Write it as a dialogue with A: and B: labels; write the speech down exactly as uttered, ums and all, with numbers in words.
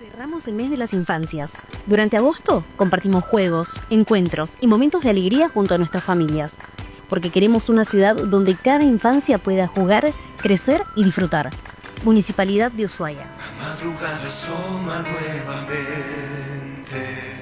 A: Cerramos el mes de las infancias. Durante agosto compartimos juegos, encuentros y momentos de alegría junto a nuestras familias. Porque queremos una ciudad donde cada infancia pueda jugar, crecer y disfrutar. Municipalidad de Ushuaia.
B: La madrugada asoma nuevamente.